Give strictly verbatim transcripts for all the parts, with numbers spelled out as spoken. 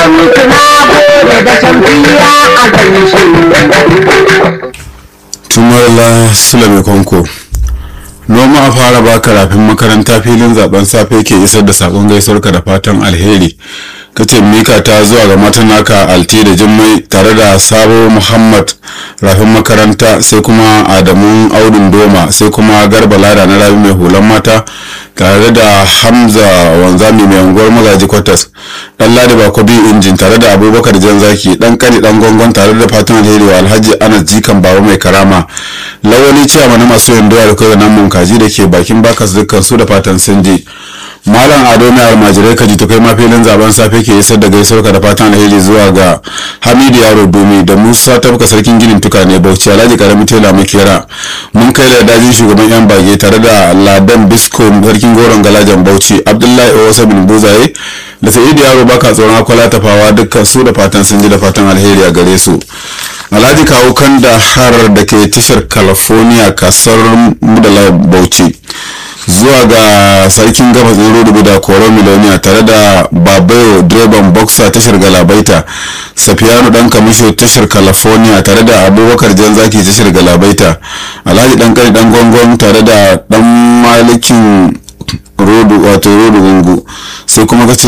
Tumarla Sulame Konko. Noma a fara ba karafin makaranta filin zaben safe ke isar da sakon gaisuwarka da fatan alheri. Kace mika ta zuwa ga matan naka Alti da Jummai tare da Sabo Muhammad rafin makaranta, sai kuma Adamu Audun Doma, sai kuma Garba Lada na Rabi mai hulan mata tare da Hamza Wanzami mai unguwar Magaji Kwatas, dan Ladi Bakobi Injin tare da Abubakar Janzaki, dan Kani dan Gongon tare da fatan alheri wa Alhaji Anas Jikan Baba mai karama, Lawali Ciyama na masu yin doya da kai nan mun kaji da ke bakin bakas dukkan su da fatan sun je. Malam Ado mai almajirai kaji to kai ma filin zaben safe ke isar da gaisuwarka da fatan alheri zuwa ga Hamidu Yaro Domi da Musa Tabka sarkin ginin tukane Bauchi, Alhaji Karami Tela Makera, mun kai da dajin shugaban yan bage tare da Ladan Bisko sarkin goron Galajan Bauchi, Abdullahi Osa bin Buzaye da Sa'idu Yaro Baka tsoron akwala tafawa dukkan su da fatan sun ji da fatan alheri a gare su. Alhaji Kawo Kanda har da ke tashar California kasar Mudala Bauchi, zuwa ga sarkin gabas tsoro da guda koro miloniya tare da Babayo direban boxer tashar Galabaita, Safiyanu dan kamisho tashar California tare da Abubakar Janzaki tashar Galabaita, Alhaji dan kari dan gongon tare da dan malikin rodu wato rodu gungu, sai kuma kace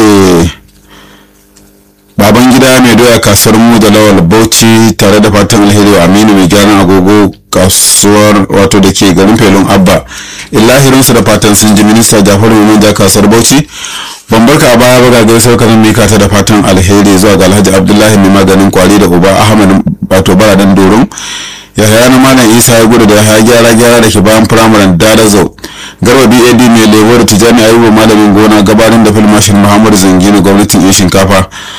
baban gida mai doya kasuwar mu da Lawal Bauchi tare da fatan alheri Aminu mai gyaran agogo kasuwar wato da ke garin Felon Abba, illahirinsu da fatan sun ji. Minista Jafaru mai da kasuwar Bauchi, ban barka a baya baga gaisuwar kanan mika ta da fatan alheri zuwa ga Alhaji Abdullahi mai maganin kwari da uba Ahmad wato Baradan Doron, Yahaya na Malam Isa ya gudu da Yahaya gyara gyara da ke bayan firamaren Dadazo, Garba B A D mai lebo da Tijani Ayuba malamin gona gabanin da filmashin Muhammadu Zangini gwamnatin yan shinkafa.